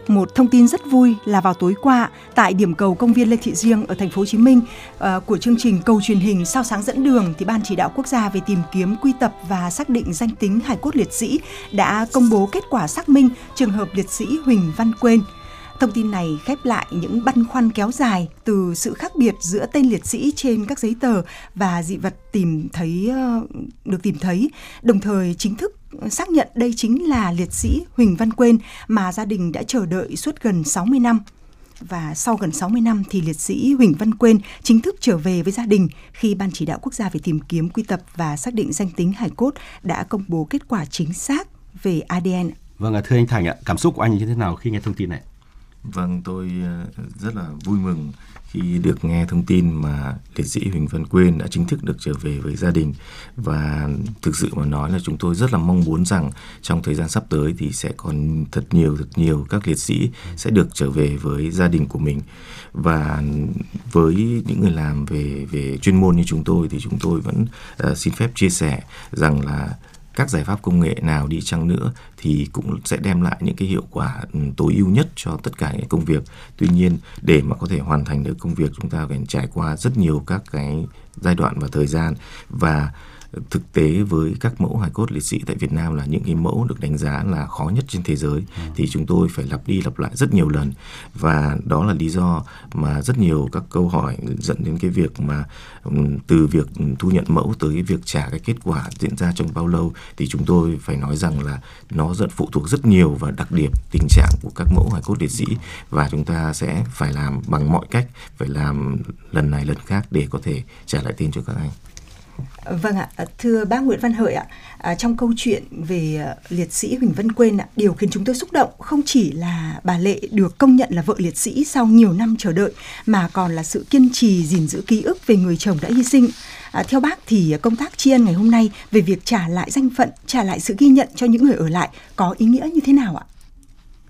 Một thông tin rất vui là vào tối qua tại điểm cầu công viên Lê Thị Riêng ở thành phố Hồ Chí Minh của chương trình cầu truyền hình Sao sáng dẫn đường thì Ban Chỉ đạo Quốc gia về tìm kiếm, quy tập và xác định danh tính hài cốt liệt sĩ đã công bố kết quả xác minh trường hợp liệt sĩ Huỳnh Văn Quên. Thông tin này khép lại những băn khoăn kéo dài từ sự khác biệt giữa tên liệt sĩ trên các giấy tờ và dị vật được tìm thấy, đồng thời chính thức xác nhận đây chính là liệt sĩ Huỳnh Văn Quên mà gia đình đã chờ đợi suốt gần 60 năm. Và sau gần 60 năm thì liệt sĩ Huỳnh Văn Quên chính thức trở về với gia đình khi Ban Chỉ đạo Quốc gia về tìm kiếm, quy tập và xác định danh tính hài cốt đã công bố kết quả chính xác về ADN. Vâng, thưa anh Thành ạ, cảm xúc của anh như thế nào khi nghe thông tin này? Vâng, tôi rất là vui mừng khi được nghe thông tin mà liệt sĩ Huỳnh Văn Quên đã chính thức được trở về với gia đình. Và thực sự mà nói là chúng tôi rất là mong muốn rằng trong thời gian sắp tới thì sẽ còn thật nhiều các liệt sĩ sẽ được trở về với gia đình của mình. Và với những người làm về chuyên môn như chúng tôi thì chúng tôi vẫn xin phép chia sẻ rằng là các giải pháp công nghệ nào đi chăng nữa thì cũng sẽ đem lại những cái hiệu quả tối ưu nhất cho tất cả những công việc. Tuy nhiên, để mà có thể hoàn thành được công việc, chúng ta phải trải qua rất nhiều các cái giai đoạn và thời gian. Và thực tế với các mẫu hài cốt liệt sĩ tại Việt Nam là những cái mẫu được đánh giá là khó nhất trên thế giới, thì chúng tôi phải lặp đi lặp lại rất nhiều lần. Và đó là lý do mà rất nhiều các câu hỏi dẫn đến cái việc mà từ việc thu nhận mẫu tới cái việc trả cái kết quả diễn ra trong bao lâu, thì chúng tôi phải nói rằng là nó rất phụ thuộc rất nhiều vào đặc điểm tình trạng của các mẫu hài cốt liệt sĩ, và chúng ta sẽ phải làm bằng mọi cách, phải làm lần này lần khác để có thể trả lại tên cho các anh. Vâng ạ, thưa bác Nguyễn Văn Hợi ạ, trong câu chuyện về liệt sĩ Huỳnh Văn Quên ạ, điều khiến chúng tôi xúc động không chỉ là bà Lệ được công nhận là vợ liệt sĩ sau nhiều năm chờ đợi, mà còn là sự kiên trì gìn giữ ký ức về người chồng đã hy sinh. Theo bác thì công tác tri ân ngày hôm nay về việc trả lại danh phận, trả lại sự ghi nhận cho những người ở lại có ý nghĩa như thế nào ạ?